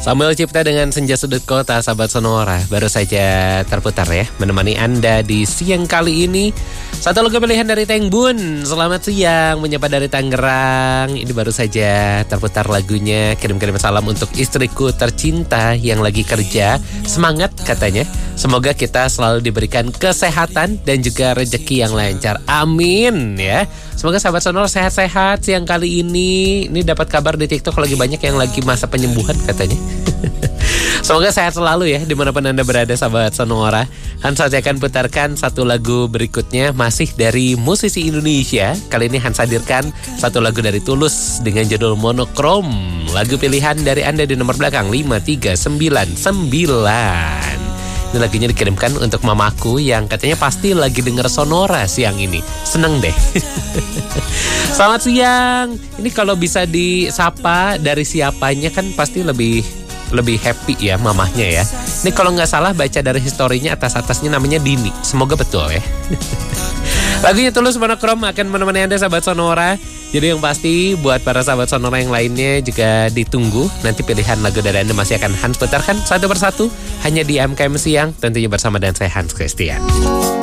Samuel Cipta dengan Senja Sudut Kota, sahabat Sonora, baru saja terputar ya, menemani Anda di siang kali ini. Satu lagu pilihan dari Teng Bun, selamat siang, menyapa dari Tangerang. Ini baru saja terputar lagunya, kirim-kirim salam untuk istriku tercinta yang lagi kerja. Semangat katanya, semoga kita selalu diberikan kesehatan dan juga rezeki yang lancar, amin ya. Semoga sahabat Sonora sehat-sehat siang kali ini. Ini dapat kabar di TikTok lagi banyak yang lagi masa penyembuhan katanya. Semoga sehat selalu ya dimanapun Anda berada, sahabat Sonora. Hans akan putarkan satu lagu berikutnya masih dari musisi Indonesia. Kali ini Hans hadirkan satu lagu dari Tulus dengan judul Monokrom. Lagu pilihan dari Anda di nomor belakang 5399. Ini lagunya dikirimkan untuk mamaku yang katanya pasti lagi denger Sonora siang ini. Seneng deh. Selamat siang. Ini kalau bisa disapa dari siapanya kan pasti lebih happy ya mamahnya ya. Ini kalau nggak salah baca dari historinya atas-atasnya namanya Dini. Semoga betul ya. Lagunya Tulus Monokrom akan menemani Anda sahabat Sonora. Jadi yang pasti buat para sahabat Sonora yang lainnya juga ditunggu. Nanti pilihan lagu dari Anda masih akan Hans putarkan satu persatu hanya di MKM Siang, tentunya bersama dan saya Hans Christian.